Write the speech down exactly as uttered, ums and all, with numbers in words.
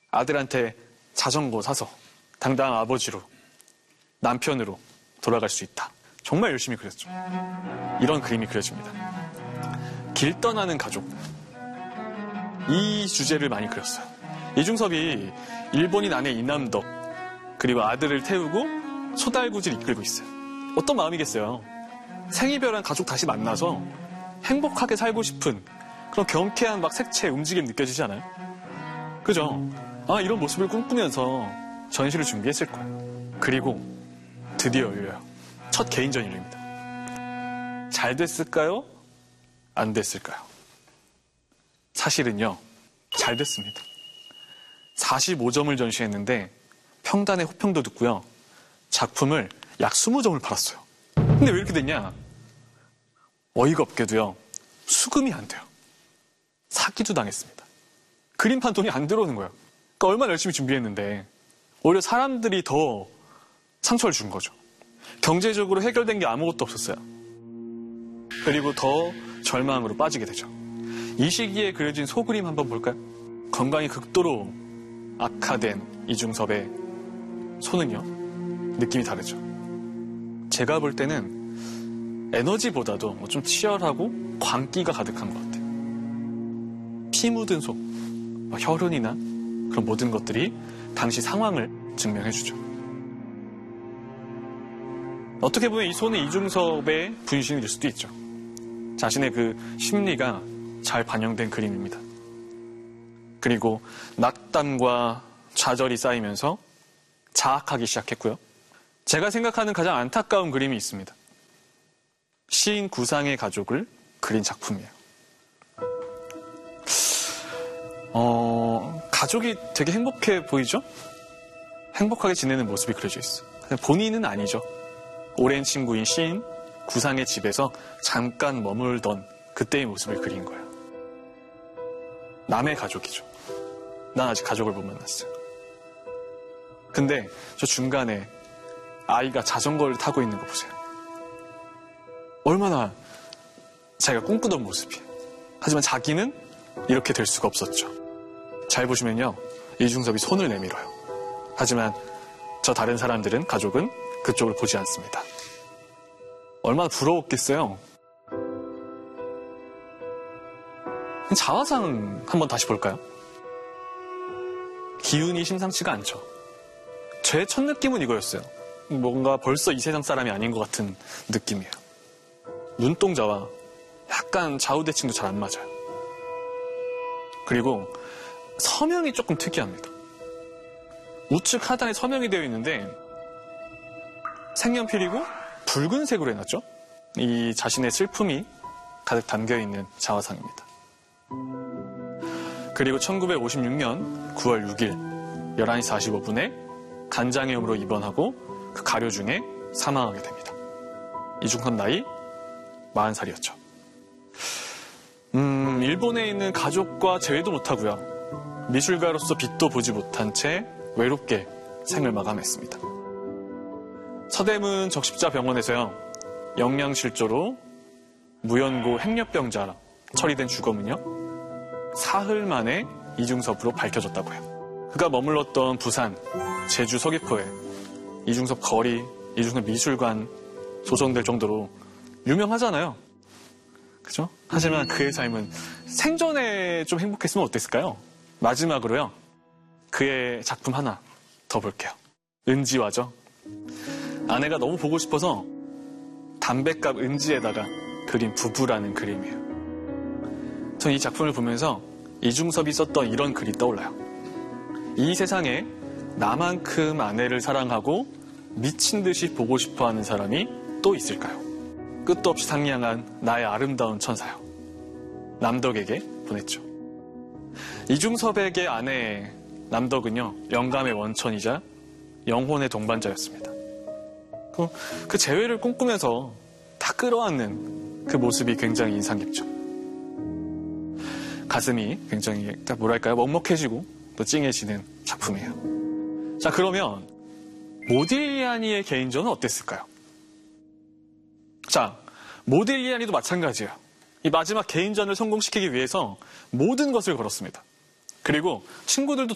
아들한테 자전거 사서 당당한 아버지로, 남편으로 돌아갈 수 있다. 정말 열심히 그렸죠. 이런 그림이 그려집니다. 길 떠나는 가족. 이 주제를 많이 그렸어요. 이중섭이 일본인 아내 이남덕, 그리고 아들을 태우고 소달구지를 이끌고 있어요. 어떤 마음이겠어요? 생이별한 가족 다시 만나서 행복하게 살고 싶은 그런 경쾌한 막 색채, 움직임 느껴지지 않아요? 그죠? 아, 이런 모습을 꿈꾸면서 전시를 준비했을 거예요. 그리고 드디어 열려요. 첫 개인 전시입니다. 잘 됐을까요? 안 됐을까요? 사실은요, 잘 됐습니다. 사십오 점을 전시했는데 평단의 호평도 듣고요. 작품을 약 이십 점을 팔았어요. 근데 왜 이렇게 됐냐? 어이가 없게도요. 수금이 안 돼요. 사기도 당했습니다. 그림판 돈이 안 들어오는 거예요. 그러니까 얼마나 열심히 준비했는데 오히려 사람들이 더 상처를 준 거죠. 경제적으로 해결된 게 아무것도 없었어요. 그리고 더 절망으로 빠지게 되죠. 이 시기에 그려진 소그림 한번 볼까요? 건강이 극도로 악화된 이중섭의 손은요, 느낌이 다르죠. 제가 볼 때는 에너지보다도 좀 치열하고 광기가 가득한 것 같아요. 피 묻은 속, 혈흔이나 그런 모든 것들이 당시 상황을 증명해주죠. 어떻게 보면 이 손은 이중섭의 분신일 수도 있죠. 자신의 그 심리가 잘 반영된 그림입니다. 그리고 낙담과 좌절이 쌓이면서 자학하기 시작했고요. 제가 생각하는 가장 안타까운 그림이 있습니다. 시인 구상의 가족을 그린 작품이에요. 어, 가족이 되게 행복해 보이죠? 행복하게 지내는 모습이 그려져 있어요. 본인은 아니죠. 오랜 친구인 시인 구상의 집에서 잠깐 머물던 그때의 모습을 그린 거예요. 남의 가족이죠. 난 아직 가족을 못 만났어요. 근데 저 중간에 아이가 자전거를 타고 있는 거 보세요. 얼마나 자기가 꿈꾸던 모습이에요. 하지만 자기는 이렇게 될 수가 없었죠. 잘 보시면요, 이중섭이 손을 내밀어요. 하지만 저 다른 사람들은, 가족은 그쪽을 보지 않습니다. 얼마나 부러웠겠어요. 자화상 한번 다시 볼까요? 기운이 심상치가 않죠. 제 첫 느낌은 이거였어요. 뭔가 벌써 이 세상 사람이 아닌 것 같은 느낌이에요. 눈동자와 약간 좌우대칭도 잘 안 맞아요. 그리고 서명이 조금 특이합니다. 우측 하단에 서명이 되어 있는데 색연필이고 붉은색으로 해놨죠. 이 자신의 슬픔이 가득 담겨있는 자화상입니다. 그리고 천구백오십육 년 구월 육일 열한 시 사십오 분에 간장염으로 입원하고 그 가료 중에 사망하게 됩니다. 이중섭 나이 마흔 살이었죠. 음, 일본에 있는 가족과 재회도 못하고요. 미술가로서 빛도 보지 못한 채 외롭게 생을 마감했습니다. 서대문 적십자병원에서요, 영양실조로 무연고 행렬병자 처리된 주검은요, 사흘 만에 이중섭으로 밝혀졌다고요. 그가 머물렀던 부산, 제주 서귀포에 이중섭 거리, 이중섭 미술관 조성될 정도로 유명하잖아요. 그죠? 하지만 그의 삶은 생전에 좀 행복했으면 어땠을까요? 마지막으로요, 그의 작품 하나 더 볼게요. 은지화죠. 아내가 너무 보고 싶어서 담뱃갑 은지에다가 그린 부부라는 그림이에요. 전 이 작품을 보면서 이중섭이 썼던 이런 글이 떠올라요. 이 세상에 나만큼 아내를 사랑하고 미친 듯이 보고 싶어하는 사람이 또 있을까요? 끝도 없이 상냥한 나의 아름다운 천사요. 남덕에게 보냈죠. 이중섭에게 아내 남덕은요, 영감의 원천이자 영혼의 동반자였습니다. 그, 그 재회를 꿈꾸면서 다 끌어안는 그 모습이 굉장히 인상 깊죠. 가슴이 굉장히 뭐랄까요, 먹먹해지고 또 찡해지는 작품이에요. 자, 그러면 모딜리아니의 개인전은 어땠을까요? 자, 모딜리아니도 마찬가지예요. 이 마지막 개인전을 성공시키기 위해서 모든 것을 걸었습니다. 그리고 친구들도